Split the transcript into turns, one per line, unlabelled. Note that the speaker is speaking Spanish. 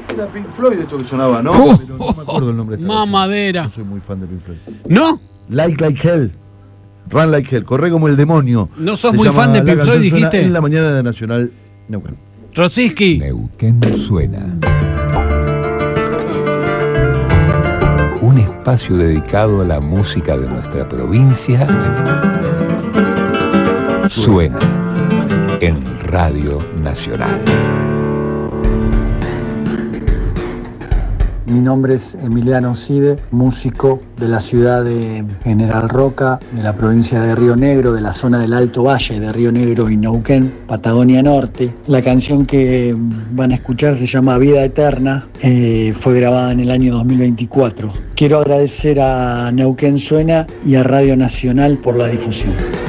Era Pink Floyd esto que sonaba, ¿no? Pero no me acuerdo el nombre de esta
mamadera.
canción. No soy muy fan de Pink Floyd.
¿No?
Like Hell. Run Like Hell. Corre como el demonio.
¿No sos
Se
muy
llama
fan de
la
Pink
canción,
Floyd,
suena
dijiste?
En la mañana de Nacional Neuquén.
Rosiski.
Neuquén suena. Un espacio dedicado a la música de nuestra provincia suena en Radio Nacional.
Mi nombre es Emiliano Cide, músico de la ciudad de General Roca, de la provincia de Río Negro, de la zona del Alto Valle de Río Negro y Neuquén, Patagonia Norte. La canción que van a escuchar se llama Vida Eterna, fue grabada en el año 2024. Quiero agradecer a Neuquén Suena y a Radio Nacional por la difusión.